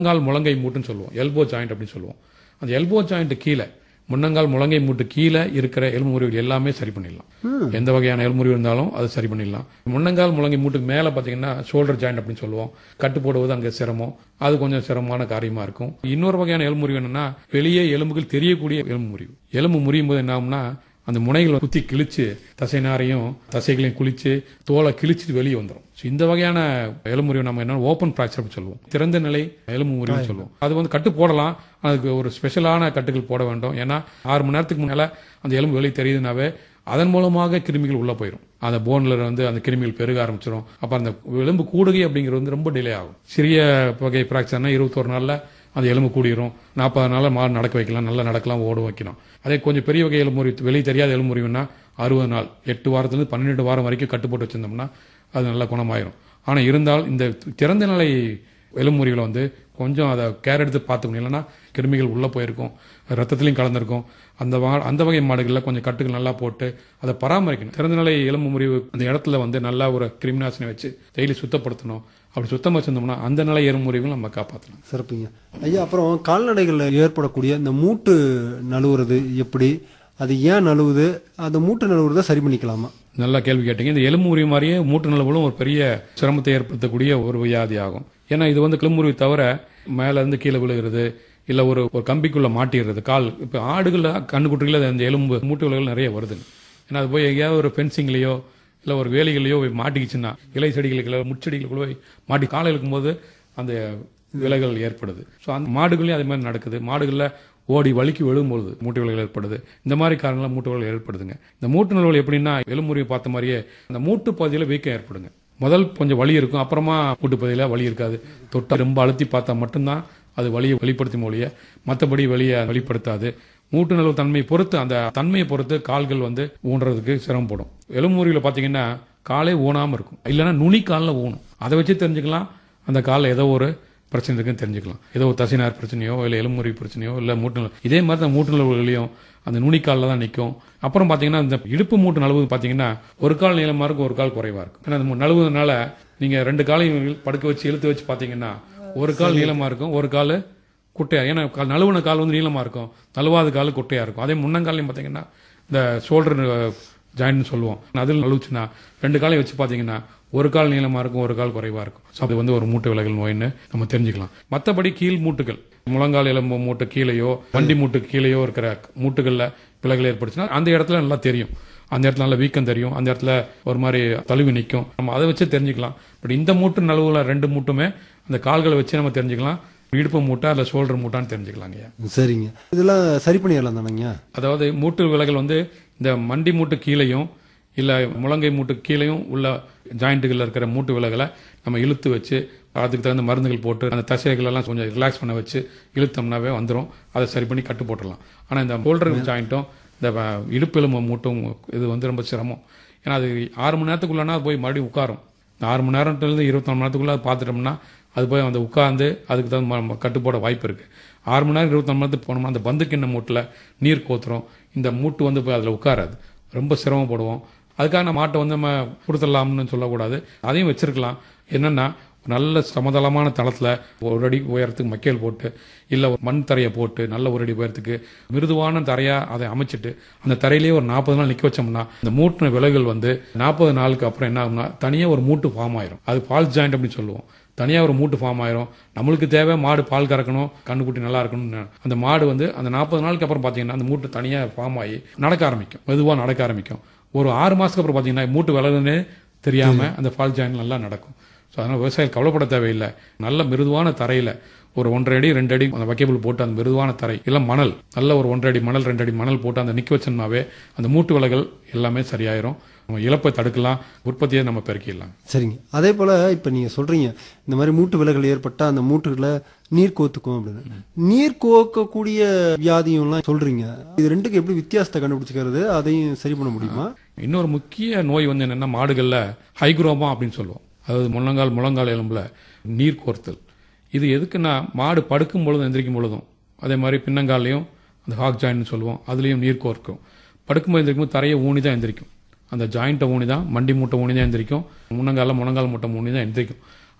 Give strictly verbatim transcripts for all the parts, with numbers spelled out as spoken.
முன்னங்கால் முழங்கை மூட்டுன்னு சொல்லுவோம், elbow joint அப்படின்னு சொல்லுவோம். அந்த எல்போ ஜாயிண்ட் கீழே முன்னங்கால் முழங்கை மூட்டு கீழே இருக்கிற எலும்பு முறிவுகள் எல்லாமே சரி பண்ணிடலாம். எந்த வகையான எலும்பு முறிவு இருந்தாலும் அது சரி பண்ணிடலாம். முன்னங்கால் முழங்கை மூட்டுக்கு மேலே பார்த்தீங்கன்னா ஷோல்டர் ஜாயிண்ட் அப்படின்னு சொல்லுவோம். கட்டு போடுவது அங்கே சிரமம், அது கொஞ்சம் சிரமமான காரியமா இருக்கும். இன்னொரு வகையான எலும்பு முறிவு என்னன்னா வெளியே எலும்புகள் தெரியக்கூடிய எலும்பு முறிவு. எலும்பு முறியும் போது என்ன ஆகும்னா அந்த முனைகளை குத்தி கிழிச்சு தசைநாரையும் தசைகளையும் குளிச்சு தோலை கிழிச்சிட்டு வெளியே வந்துடும். இந்த வகையான எலும்பு முறிவு நம்ம என்ன ஓப்பன் பிராக்சர் சொல்லுவோம், திறந்த நிலை எலும்பு முறிவு சொல்லுவோம். அது வந்து கட்டு போடலாம், அதுக்கு ஒரு ஸ்பெஷலான கட்டுகள் போட வேண்டும். ஏன்னா ஆறு மணி நேரத்துக்கு முன்னால அந்த எலும்பு வெளியே தெரியுதுனாவே அதன் மூலமாக கிருமிகள் உள்ள போயிடும். அந்த போன்ல வந்து அந்த கிருமிகள் பெருக ஆரம்பிச்சிடும். அப்ப அந்த எலும்பு கூடுகை அப்படிங்கிறது வந்து ரொம்ப டிலே ஆகும். சிறிய வகை பிராக்சர்னா இருபத்தொரு நாள்ல அந்த எலும்பு கூடிரும். நாற்பது நாள்ல மாடு நடக்க வைக்கலாம், நல்லா நடக்கலாம், ஓட வைக்கலாம். அதே கொஞ்சம் பெரிய வகை எலும்பு முறிவு, வெளியே தெரியாத எலும்பு முறிவுன்னா அறுபது நாள் எட்டு வாரத்திலிருந்து பன்னிரெண்டு வாரம் வரைக்கும் கட்டுப்போட்டு வச்சிருந்தோம்னா அது நல்லா குணமாயிரும். ஆனா இருந்தால் இந்த திறந்த நிலை எலும்பு முறிவுல வந்து கொஞ்சம் அதை கேர் எடுத்து பார்த்துக்கணும். இல்லைன்னா கிருமிகள் உள்ள போயிருக்கும், ரத்தத்திலையும் கலந்துருக்கும். அந்த அந்த வகை மாடுகளில் கொஞ்சம் கட்டுகள் நல்லா போட்டு அதை பராமரிக்கணும். திறந்த நிலை எலும்பு முறிவு அந்த இடத்துல வந்து நல்லா ஒரு கிருமிநாசினி வச்சு டெய்லி சுத்தப்படுத்தணும். அப்படி சுத்தமாக வச்சிருந்தோம்னா அந்த நிலை எலும்பு முறிவுகள் நம்ம காப்பாற்றணும். சிறப்புங்க ஐயா. அப்புறம் கால்நடைகளில் ஏற்படக்கூடிய இந்த மூட்டு நழுவுறது எப்படி, அது ஏன் நழுவுது, அந்த மூட்டு நழுவுறதை சரி பண்ணிக்கலாமா? நல்லா கேள்வி கேட்டீங்க. இந்த எலும்பு முறிவு மாதிரியே மூட்டு நழுவுகளும் ஒரு பெரிய சிரமத்தை ஏற்படுத்தக்கூடிய ஒரு வியாதி ஆகும். ஏன்னா இது வந்து எலும்பு முறிவு தவிர மேல இருந்து கீழே விழுகிறது, இல்ல ஒரு ஒரு கம்பிக்குள்ள மாட்டிடுறது. கால் இப்ப ஆடுகள்ல கண்ணுக்குட்டிகள அந்த எலும்பு மூட்டு விலகல் நிறைய வருது. ஏன்னா அது போய் எங்கேயாவது ஒரு பென்சிங்லயோ இல்ல ஒரு வேலிகளையோ போய் மாட்டிக்கிச்சுன்னா இலை செடிகளுக்கு முச்செடிகளுக்குள்ள போய் மாட்டி காலை இழுக்கும்போது அந்த விலகல் ஏற்படுது. ஸோ அந்த மாடுகளையும் அதே மாதிரி நடக்குது. மாடுகளில் ஓடி வலிக்கு விழும்பொழுது மூட்டு விலகல் ஏற்படுது. இந்த மாதிரி காரணங்களால் மூட்டு விலகல் ஏற்படுதுங்க. இந்த மூட்டு நல்வல் எப்படின்னா எலும்பு முறிவு பார்த்த மாதிரியே அந்த மூட்டு பகுதியில் வீக்கம் ஏற்படுங்க. முதல் கொஞ்சம் வலி இருக்கும், அப்புறமா மூட்டு பகுதியில் வலி இருக்காது. தொட்டா ரொம்ப அழுத்தி பார்த்தா மட்டும்தான் அது வலியை வெளிப்படுத்தும் மொழிய, மற்றபடி வலியை வெளிப்படுத்தாது. மூட்டு நழுவு தன்மையை பொறுத்து அந்த தன்மையை பொறுத்து கால்கள் வந்து ஊன்றதுக்கு சிரமப்படும். எலும்பு முறிவில் பார்த்தீங்கன்னா காலே ஊனாமல் இருக்கும், இல்லைன்னா நுனி காலில் ஊனும். அதை வச்சு தெரிஞ்சுக்கலாம் அந்த காலில் ஏதோ ஒரு பிரச்சனை இருக்குன்னு தெரிஞ்சுக்கலாம். ஏதோ ஒரு தசைநார் பிரச்சனையோ இல்லை எலும்பு முறிவு பிரச்சனையோ இல்லை மூட்டு நலவு. இதே மாதிரி தான் மூட்டு நலவுகளையும் அந்த நுனிக்காலில் தான் நிற்கும். அப்புறம் பார்த்தீங்கன்னா இந்த இடுப்பு மூட்டு நழுவு பார்த்தீங்கன்னா ஒரு கால் நீளமாக இருக்கும், ஒரு கால் குறைவாக இருக்கும். ஏன்னா அந்த நழுவுனால நீங்கள் ரெண்டு காலையும் படுக்க வச்சு இழுத்து வச்சு பார்த்தீங்கன்னா ஒரு கால் நீளமாக இருக்கும், ஒரு கால் குட்டையா. ஏன்னா நழுவுன கால் வந்து நீளமாக இருக்கும், நழுவாத கால் குட்டையாக இருக்கும். அதே முன்னங்காலையும் பார்த்தீங்கன்னா இந்த ஷோல்டர் ஜாயின்ட்னு சொல்லுவோம், அதில் நழுவுச்சுன்னா ரெண்டு காலையும் வச்சு பார்த்தீங்கன்னா ஒரு கால் நீளமாக இருக்கும், ஒரு கால் குறைவாக இருக்கும். ஸோ அது வந்து ஒரு மூட்டு விலகல் நோயின்னு நம்ம தெரிஞ்சுக்கலாம். மற்றபடி கீழ் மூட்டுகள், முழங்கால் எலும்பு மூட்டு கீழேயோ வண்டி மூட்டு கீழேயோ இருக்கிற மூட்டுகளில் விலகல் ஏற்படுச்சுன்னா அந்த இடத்துல நல்லா தெரியும். அந்த இடத்துல நல்ல வீக்கம் தெரியும், அந்த இடத்துல ஒரு மாதிரி தழுவி நிற்கும். நம்ம அதை வச்சு தெரிஞ்சுக்கலாம். பட் இந்த மூட்டு நழுவுல ரெண்டு மூட்டுமே அந்த கால்களை வச்சு நம்ம தெரிஞ்சுக்கலாம். இடுப்பு மூட்டா இல்ல ஷோல்டர் மூட்டான்னு தெரிஞ்சுக்கலாங்க. சரிங்க, இதெல்லாம் சரி பண்ணிடலாம் தானங்க. அதாவது மூட்டு விலகல் வந்து இந்த மண்டி மூட்டு கீழையும் இல்ல முழங்கை மூட்டு கீழையும் உள்ள ஜாயிண்ட்டுகள் இருக்கிற மூட்டு விலகலை நம்ம இழுத்து வச்சு அதுக்கு தகுந்த மருந்துகள் போட்டு அந்த தசைகள் எல்லாம் கொஞ்சம் ரிலாக்ஸ் பண்ண வச்சு இழுத்தோம்னாவே வந்துடும். அதை சரி பண்ணி கட்டு போட்டுடலாம். ஆனா இந்த ஷோல்டர் ஜாயிண்ட்டும் இந்த இடுப்பு எலும்பு மூட்டும் இது வந்து ரொம்ப சிரமம். ஏன்னா அது ஆறு மணி நேரத்துக்குள்ளனா போய் மறுபடியும் உட்காரும். இந்த ஆறு மணி நேரத்துலேருந்து இருபத்தி நாலு மணி நேரத்துக்குள்ள அதை பார்த்துட்டோம்னா அது போய் அந்த உட்காந்து அதுக்கு தகுந்த கட்டுப்போட வாய்ப்பு இருக்கு. ஆறு மணி நேரம் இருபத்தி நாலு மணி நேரத்துக்கு போனோம்னா அந்த பந்து கிண்ண மூட்டில் நீர் கோத்துரும், இந்த மூட்டு வந்து போய் அதில் உட்காராது, ரொம்ப சிரமப்படுவோம். அதுக்காக நம்ம மாட்டை வந்து நம்ம கொடுத்துடலாம்னு சொல்லக்கூடாது, அதையும் வச்சிருக்கலாம். என்னன்னா நல்ல சமதளமான தளத்துல ஒரு அடி உயரத்துக்கு மக்கேல் போட்டு இல்ல ஒரு மண் தரையை போட்டு நல்ல ஒரு அடி உயரத்துக்கு மிருதுவான தரையா அதை அமைச்சிட்டு அந்த தரையிலேயே ஒரு நாற்பது நாள் நிக்க வச்சோம்னா இந்த மூட்டு விலகல் வந்து நாற்பது நாளுக்கு அப்புறம் என்ன ஆகும்னா தனியா ஒரு மூட்டு ஃபார்ம் ஆயிரும். அது பால் ஜாயிண்ட் அப்படின்னு சொல்லுவோம். தனியா ஒரு மூட்டு ஃபார்ம் ஆயிரும். நம்மளுக்கு தேவை மாடு பால் கறக்கணும், கண்ணுக்குட்டி நல்லா இருக்கணும். அந்த மாடு வந்து அந்த நாற்பது நாளுக்கு அப்புறம் பாத்தீங்கன்னா அந்த மூட்டு தனியா ஃபார்ம் ஆகி நடக்க ஆரம்பிக்கும், மெதுவா நடக்க ஆரம்பிக்கும். ஒரு ஆறு மாசத்துக்கு அப்புறம் பாத்தீங்கன்னா மூட்டு விலகுன்னு தெரியாம அந்த பால் ஜாயிண்ட் நல்லா நடக்கும். ஸோ அதனால் விவசாயிகள் கவலைப்பட தேவையில்லை. நல்ல மிருதுவான தரையில் ஒரு ஒன்றரை அடி ரெண்டு அடி அந்த வைக்கபிள் போட்டு அந்த மிருதுவான தரை இல்லை மணல், நல்ல ஒரு ஒன்றரை அடி மணல் ரெண்டு அடி மணல் போட்டு அந்த நிற்க வச்சோம்னாவே அந்த மூட்டு விலகல் எல்லாமே சரியாயிரும். நம்ம இழப்பை தடுக்கலாம், உற்பத்தியை நம்ம பெருக்கிடலாம். சரிங்க. அதே போல் இப்போ நீங்கள் சொல்கிறீங்க இந்த மாதிரி மூட்டு விலகல் ஏற்பட்டால் அந்த மூட்டுகளை நீர் கோத்துக்கும் அப்படின்னு. நீர் கோக்கக்கூடிய வியாதியெல்லாம் சொல்கிறீங்க, இது ரெண்டுக்கு எப்படி வித்தியாசத்தை கண்டுபிடிச்சிக்கிறது, அதையும் சரி பண்ண முடியுமா? இன்னொரு முக்கிய நோய் வந்து என்னென்னா மாடுகளில் ஹைக்ரோமா அப்படின்னு சொல்லுவோம். அதாவது முழங்கால் முழங்கால் எலும்புல நீர் கோர்த்தல். இது எதுக்குன்னா மாடு படுக்கும் பொழுதும் எந்திரிக்கும் பொழுதும், அதே மாதிரி பின்னங்காலையும் அந்த ஹாக் ஜாயின்ட்னு சொல்லுவோம், அதுலேயும் நீர் கோர்க்கும். படுக்கும்போது எந்திரிக்கும் தரையை ஊனி தான் எந்திரிக்கும், அந்த ஜாயிண்ட்டை ஊனி தான், மண்டி மூட்டை ஊனி தான் எந்திரிக்கும், முன்னங்கால முழங்கால் மூட்டை ஊனி தான் எந்திரிக்கும்.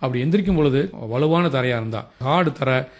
அப்படி எந்திரிக்கும் பொழுது வலுவான தரையா இருந்தா, ஹார்டு தரை